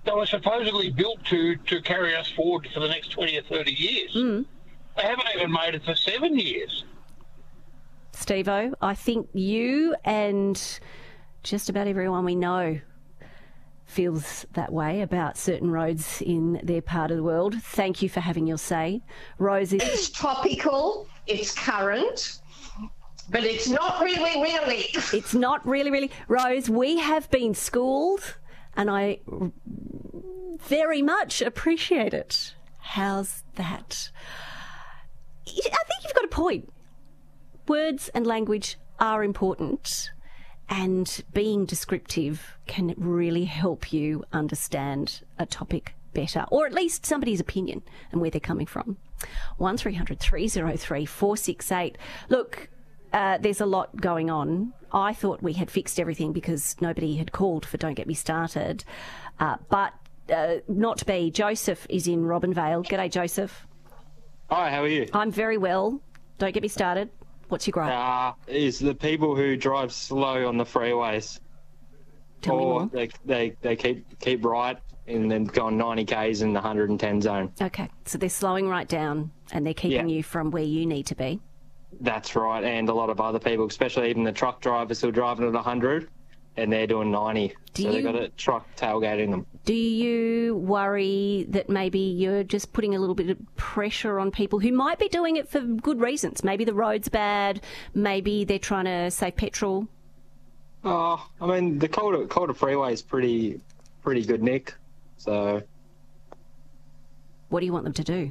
they were supposedly built to carry us forward for the next 20 or 30 years. They haven't even made it for 7 years. Steve-O, I think you and just about everyone we know feels that way about certain roads in their part of the world. Thank you for having your say. Rose, it's topical, it's current, but it's not really. It's not really. Rose, we have been schooled, and I very much appreciate it. How's that? I think you've got a point. Words and language are important, and being descriptive can really help you understand a topic better, or at least somebody's opinion and where they're coming from. 1300 303 468. Look, there's a lot going on. I thought we had fixed everything because nobody had called for Don't Get Me Started, but not to be. Joseph is in Robinvale. G'day, Joseph. Hi, how are you? I'm very well. Don't get me started. What's your gripe? Is the people who drive slow on the freeways. Tell me more. They keep right and then go on 90 k's in the 110 zone. Okay, so they're slowing right down and they're keeping you from where you need to be. That's right, and a lot of other people, especially even the truck drivers who are driving at 100 and they're doing 90. They've got a truck tailgating them. Do you worry that maybe you're just putting a little bit of pressure on people who might be doing it for good reasons? Maybe the road's bad, maybe they're trying to save petrol. I mean, the Calder freeway is pretty good, Nick. So, what do you want them to do?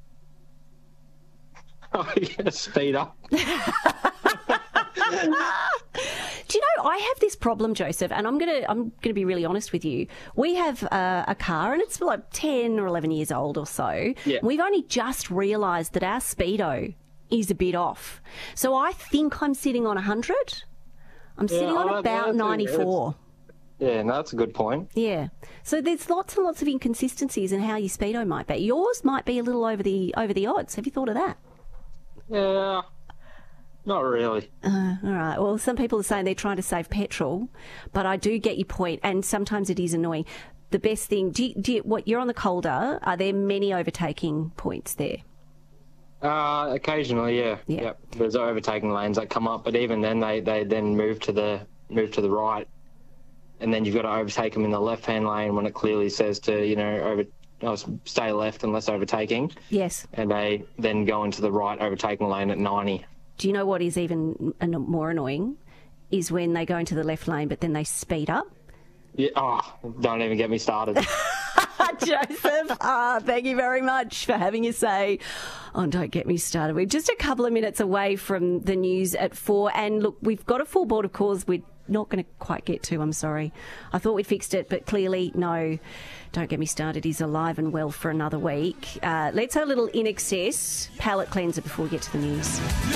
Speed up. Do you know, I have this problem, Joseph, and I'm gonna be really honest with you. We have a car, and it's like 10 or 11 years old or so. Yeah. We've only just realised that our speedo is a bit off. So I think I'm sitting on 100. I'm sitting on about 94. Yeah, no, that's a good point. Yeah. So there's lots and lots of inconsistencies in how your speedo might be. Yours might be a little over the odds. Have you thought of that? Yeah. Not really. All right. Well, some people are saying they're trying to save petrol, but I do get your point, and sometimes it is annoying. The best thing, you're on the Calder, are there many overtaking points there? Occasionally, yeah. Yep. There's overtaking lanes that come up, but even then they then move to the right, and then you've got to overtake them in the left-hand lane when it clearly says to, stay left unless overtaking. Yes. And they then go into the right overtaking lane at 90. Do you know what is even more annoying? Is when they go into the left lane, but then they speed up. Yeah. Oh, don't even get me started. Joseph, thank you very much for having your say on Don't Get Me Started. We're just a couple of minutes away from the news at 4. And look, we've got a full board of calls we're not going to quite get to, I'm sorry. I thought we'd fixed it, but clearly, no, Don't Get Me Started is alive and well for another week. Let's have a little In Excess palate cleanser before we get to the news.